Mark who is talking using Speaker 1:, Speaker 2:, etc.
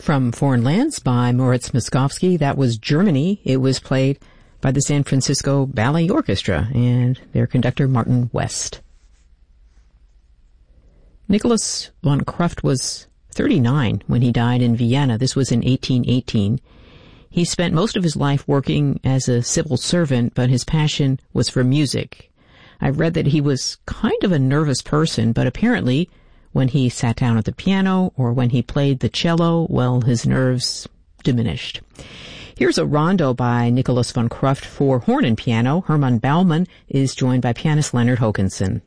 Speaker 1: From Foreign Lands by Moritz Moskowski. That was Germany. It was played by the San Francisco Ballet Orchestra and their conductor Martin West. Nicholas von Kruft was 39 when he died in Vienna. This was in 1818. He spent most of his life working as a civil servant, but his passion was for music. I've read that he was kind of a nervous person, but apparently when he sat down at the piano or when he played the cello, well, his nerves diminished. Here's a rondo by Nicholas von Kruft for horn and piano. Hermann Baumann is joined by pianist Leonard Hokanson.